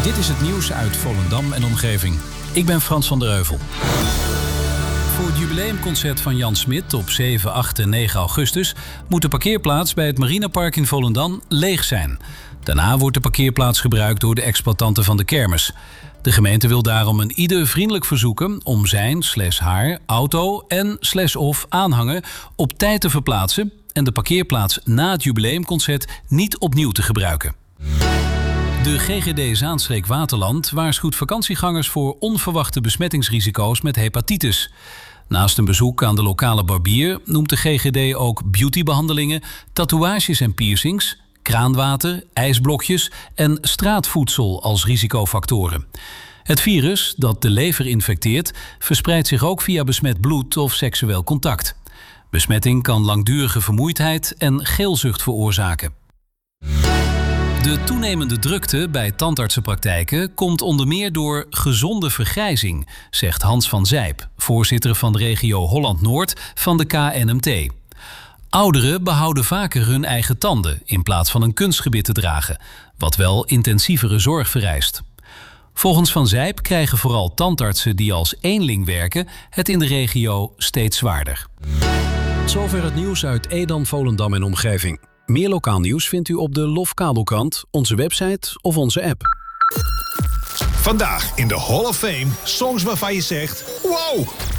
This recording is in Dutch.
Dit is het nieuws uit Volendam en omgeving. Ik ben Frans van der Heuvel. Voor het jubileumconcert van Jan Smit op 7, 8 en 9 augustus... moet de parkeerplaats bij het Marinepark in Volendam leeg zijn. Daarna wordt de parkeerplaats gebruikt door de exploitanten van de kermis. De gemeente wil daarom een ieder vriendelijk verzoeken om zijn/haar auto en/of aanhanger op tijd te verplaatsen... en de parkeerplaats na het jubileumconcert niet opnieuw te gebruiken. De GGD Zaanstreek Waterland waarschuwt vakantiegangers voor onverwachte besmettingsrisico's met hepatitis. Naast een bezoek aan de lokale barbier noemt de GGD ook beautybehandelingen, tatoeages en piercings, kraanwater, ijsblokjes en straatvoedsel als risicofactoren. Het virus, dat de lever infecteert, verspreidt zich ook via besmet bloed of seksueel contact. Besmetting kan langdurige vermoeidheid en geelzucht veroorzaken. De toenemende drukte bij tandartsenpraktijken komt onder meer door gezonde vergrijzing, zegt Hans van Zijp, voorzitter van de regio Holland-Noord van de KNMT. Ouderen behouden vaker hun eigen tanden in plaats van een kunstgebit te dragen, wat wel intensievere zorg vereist. Volgens Van Zijp krijgen vooral tandartsen die als eenling werken het in de regio steeds zwaarder. Zover het nieuws uit Edam, Volendam en omgeving. Meer lokaal nieuws vindt u op de LOF Kabelkrant, onze website of onze app. Vandaag in de Hall of Fame songs waarvan je zegt: wow!